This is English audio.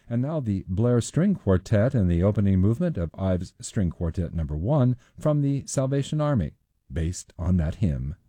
And now the Blair String Quartet and the opening movement of Ives String Quartet No. 1 from the Salvation Army, based on that hymn.